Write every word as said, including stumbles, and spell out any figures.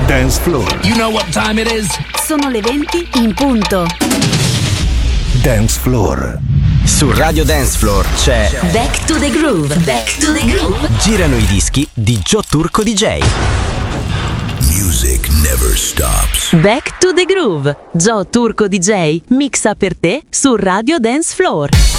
Dance Floor. You know what time it is? Sono le venti in punto. Dance Floor. Su Radio Dance Floor c'è Back to the Groove. Back to the Groove. Girano i dischi di Joe Turco D J. Music never stops. Back to the Groove. Joe Turco D J mixa per te su Radio Dance Floor.